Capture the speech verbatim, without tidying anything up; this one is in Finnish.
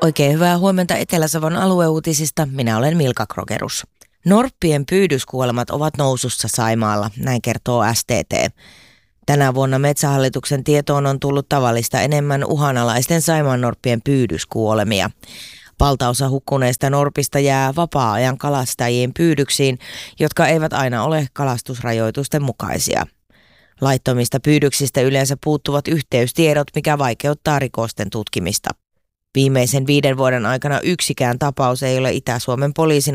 Oikein hyvää huomenta Etelä-Savon alueuutisista. Minä olen Milka Krogerus. Norppien pyydyskuolemat ovat nousussa Saimaalla, näin kertoo S T T. Tänä vuonna Metsähallituksen tietoon on tullut tavallista enemmän uhanalaisten saimaannorppien pyydyskuolemia. Valtaosa hukkuneista norpista jää vapaa-ajan kalastajien pyydyksiin, jotka eivät aina ole kalastusrajoitusten mukaisia. Laittomista pyydyksistä yleensä puuttuvat yhteystiedot, mikä vaikeuttaa rikosten tutkimista. Viimeisen viiden vuoden aikana yksikään tapaus ei ole Itä-Suomen poliisin